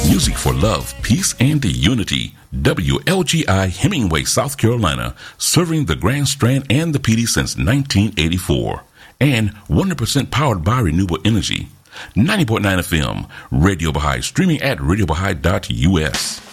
Music for love, peace, and unity. WLGI Hemingway, South Carolina, serving the Grand Strand and the PD since 1984. And 100% powered by renewable energy. 90.9 FM, Radio Baha'i, streaming at radiobahai.us.